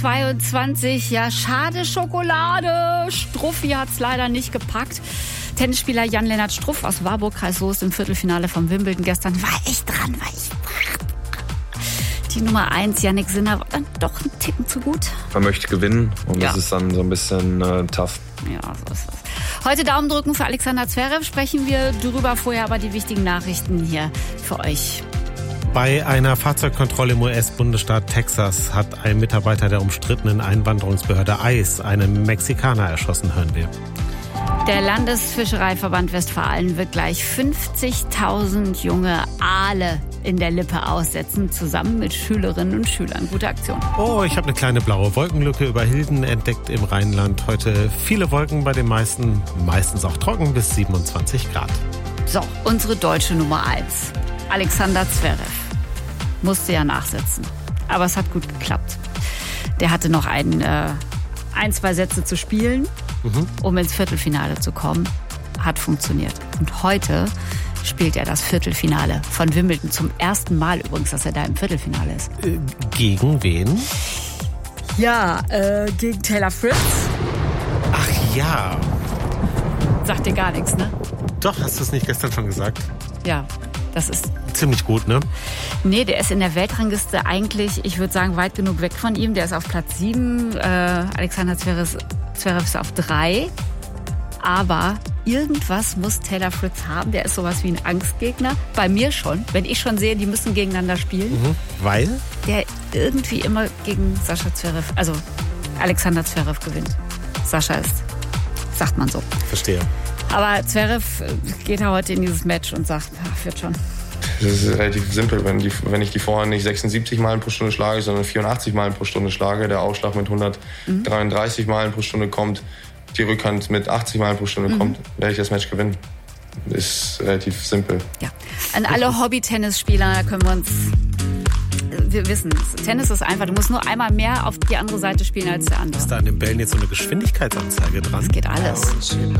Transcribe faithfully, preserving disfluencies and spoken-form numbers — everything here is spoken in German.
zweiundzwanzig. Ja, schade Schokolade. Struffi hat's leider nicht gepackt. Tennisspieler Jan-Lennart Struff aus Warburg-Kreis Soest im Viertelfinale von Wimbledon gestern. War ich dran, war ich dran. Die Nummer eins, Jannik Sinner, war dann doch ein Ticken zu gut. Man möchte gewinnen und ja. das ist dann so ein bisschen äh, tough. Ja, so ist es. Heute Daumen drücken für Alexander Zverev, sprechen wir drüber, vorher aber die wichtigen Nachrichten hier für euch. Bei einer Fahrzeugkontrolle im U S-Bundesstaat Texas hat ein Mitarbeiter der umstrittenen Einwanderungsbehörde ICE einen Mexikaner erschossen, hören wir. Der Landesfischereiverband Westfalen wird gleich fünfzigtausend junge Aale in der Lippe aussetzen, zusammen mit Schülerinnen und Schülern. Gute Aktion. Oh, ich habe eine kleine blaue Wolkenlücke über Hilden entdeckt im Rheinland. Heute viele Wolken bei den meisten, meistens auch trocken bis siebenundzwanzig Grad. So, unsere deutsche Nummer eins, Alexander Zverev, musste ja nachsetzen. Aber es hat gut geklappt. Der hatte noch ein, äh, ein zwei Sätze zu spielen, mhm. um ins Viertelfinale zu kommen. Hat funktioniert. Und heute spielt er das Viertelfinale von Wimbledon. Zum ersten Mal übrigens, dass er da im Viertelfinale ist. Äh, gegen wen? Ja, äh, gegen Taylor Fritz. Ach ja. Sagt dir gar nichts, ne? Doch, hast du es nicht gestern schon gesagt? Ja, das ist... Ziemlich gut, ne? Nee, der ist in der Weltrangliste eigentlich, ich würde sagen, weit genug weg von ihm. Der ist auf Platz sieben, äh, Alexander Zverev, Zverev ist auf drei. Aber irgendwas muss Taylor Fritz haben. Der ist sowas wie ein Angstgegner. Bei mir schon. Wenn ich schon sehe, die müssen gegeneinander spielen. Mhm. Weil? Der irgendwie immer gegen Sascha Zverev, also Alexander Zverev gewinnt. Sascha ist, sagt man so. Verstehe. Aber Zverev geht da heute in dieses Match und sagt, ach, wird schon. Das ist relativ simpel. Wenn, die, wenn ich die Vorhand nicht sechsundsiebzig Meilen pro Stunde schlage, sondern vierundachtzig Meilen pro Stunde schlage, der Aufschlag mit hundertdreiunddreißig mhm. Meilen pro Stunde kommt, die Rückhand mit achtzig Meilen pro Stunde mhm. kommt, werde ich das Match gewinnen. Ist relativ simpel. Ja. An alle Hobby-Tennisspieler, da können wir uns... Wir wissen, Tennis ist einfach, du musst nur einmal mehr auf die andere Seite spielen als der andere. Ist da an den Bällen jetzt so eine Geschwindigkeitsanzeige dran? Das geht alles.